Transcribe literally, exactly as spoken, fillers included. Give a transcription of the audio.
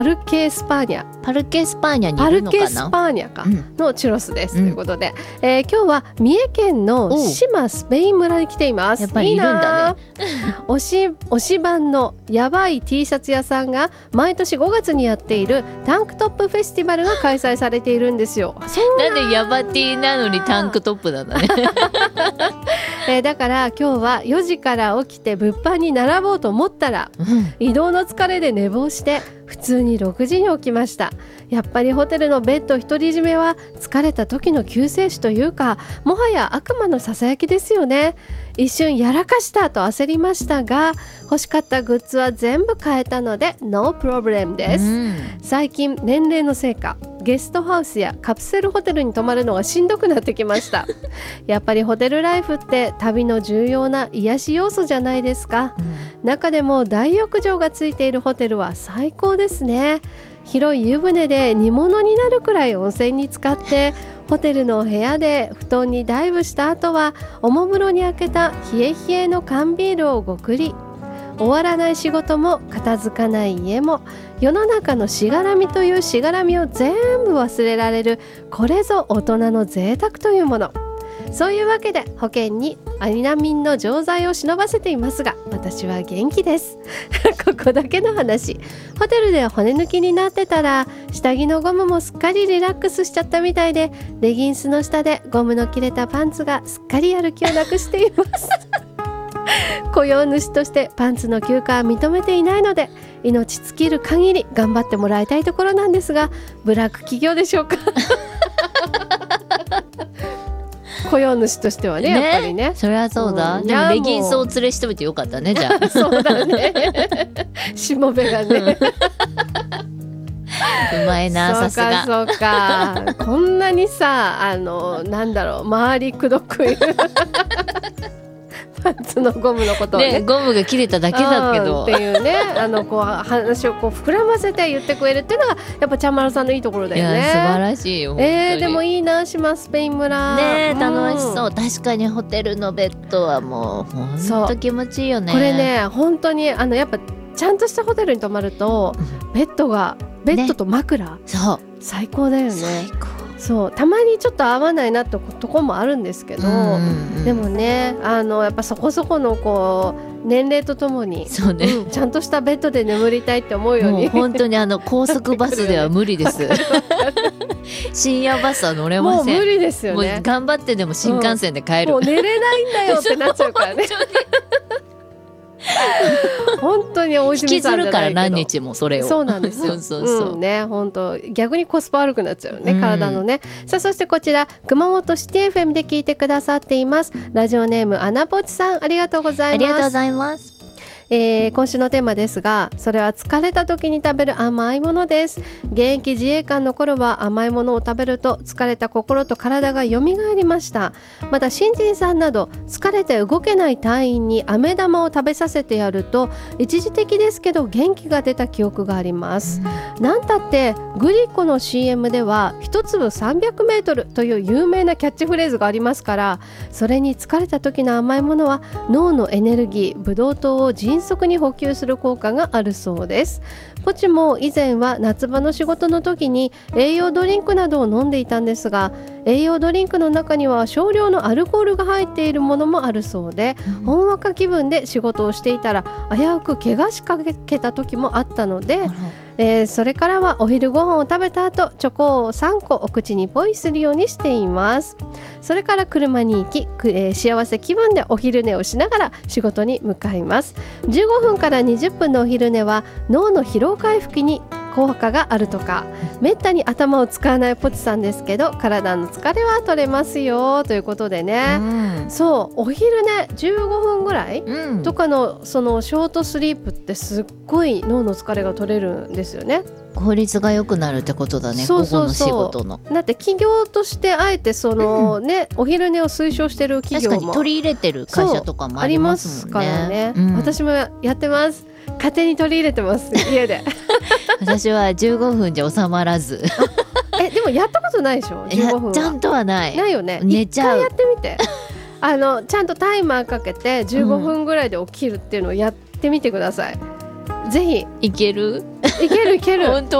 パルケ・スパーニャパルケ・スパーニャにいるのかな。 パルケ・スパーニャか、うん、のチュロスです、うん、ということで、えー、今日は三重県の志摩スペイン村に来ています。 やっぱりいるんだね。 いい推し推し版のやばい T シャツ屋さんが毎年ごがつにやっているタンクトップフェスティバルが開催されているんですよ。 なんでヤバ T なのにタンクトップなんだね。 えー、だから今日はよじから起きて物販に並ぼうと思ったら、うん、移動の疲れで寝坊して普通にろくじに起きました。やっぱりホテルのベッド独り占めは疲れた時の救世主というか、もはや悪魔のささやきですよね。一瞬やらかしたと焦りましたが、欲しかったグッズは全部買えたのでノープロブレムです、うん、最近年齢のせいかゲストハウスやカプセルホテルに泊まるのがしんどくなってきました。やっぱりホテルライフって旅の重要な癒し要素じゃないですか、うん、中でも大浴場がついているホテルは最高ですね。広い湯船で煮物になるくらい温泉に浸かってホテルの部屋で布団にダイブした後はおもむろに開けた冷え冷えの缶ビールをごくり。終わらない仕事も片付かない家も世の中のしがらみというしがらみを全部忘れられる、これぞ大人の贅沢というもの。そういうわけで保険にアリナミンの錠剤を忍ばせていますが、私は元気です。ここだけの話、ホテルで骨抜きになってたら下着のゴムもすっかりリラックスしちゃったみたいで、レギンスの下でゴムの切れたパンツがすっかりやる気をなくしています雇用主としてパンツの休暇は認めていないので、命尽きる限り頑張ってもらいたいところなんですが、ブラック企業でしょうか雇用主としては ね, ねやっぱりね。 それはそうだ、うん、でもレギンスを連れしておいてよかったね。じゃあそうだねしもべがねうまいな、さすが。 そうかそうかこんなにさ、あのなんだろう、周りくどく言うパンツのゴムのことを ね, ねゴムが切れただけだけどっていうね、あのこう話をこう膨らませて言ってくれるっていうのがやっぱちゃんまるさんのいいところだよね。 いや素晴らしいよ。 えー、でもいいな、島スペイン村ね、楽しそう、うん、確かにホテルのベッドはもうほんと気持ちいいよね。 これね本当にあのやっぱちゃんとしたホテルに泊まると、うん、ベッドがベッドと枕、ね、そう最高だよね。最高。そうたまにちょっと合わないなってとこもあるんですけど、うんうんうん、でもね、あのやっぱそこそこのこう年齢とともにそうね、うん、ちゃんとしたベッドで眠りたいって思うように、 もう本当にあの高速バスでは無理です深夜バスは乗れません。 もう無理ですよね。 もう頑張ってでも新幹線で帰る、 うん、もう寝れないんだよってなっちゃうからね本当に大泉さんじゃないけど引きずるから何日もそれを。そうなんですよそうそうそう、うん、ね、本当逆にコスパ悪くなっちゃうね、うん、体のね。さあそしてこちら熊本シティ エフエム で聞いてくださっていますラジオネームアナポチさん、ありがとうございます。 ありがとうございます。 えー、今週のテーマですが、それは疲れた時に食べる甘いものです。現役自衛官の頃は甘いものを食べると疲れた心と体が蘇りました。また新人さんなど疲れて動けない隊員に飴玉を食べさせてやると一時的ですけど元気が出た記憶があります、うん、なんたってグリコの シーエム では一粒さんびゃくメートルという有名なキャッチフレーズがありますから、それに疲れた時の甘いものは脳のエネルギーブドウ糖を迅速に補給する効果があるそうです。ポチも以前は夏場の仕事の時に栄養ドリンクなどを飲んでいたんですが、栄養ドリンクの中には少量のアルコールが入っているものもあるそうで、うん、ほんわか気分で仕事をしていたら危うく怪我しかけた時もあったので、うんえー、それからはお昼ご飯を食べた後チョコをさんこお口にポイするようにしています。それから車に行き、えー、幸せ気分でお昼寝をしながら仕事に向かいます。じゅうごふんからにじゅっぷんのお昼寝は脳の疲労回復に効果があるとか、めったに頭を使わないポチさんですけど体の疲れは取れますよということでね、うん、そうお昼寝じゅうごふんぐらい、うん、とかのそのショートスリープってすっごい脳の疲れが取れるんですよね。 効率が良くなるってことだね。そうそうそう、午後の仕事の。 だって企業としてあえてその、うん、ねお昼寝を推奨してる企業も確かに取り入れてる会社とかもありますもんね。 ありますからね、うん、私もやってます。勝手に取り入れてます家で私はじゅうごふんじゃ収まらずえでもやったことないでしょ。じゅうごふんはちゃんとはないないよね。 寝ちゃう。 一回やってみてあのちゃんとタイマーかけてじゅうごふんぐらいで起きるっていうのをやってみてください、うん、 ぜひいけるいけるいける本当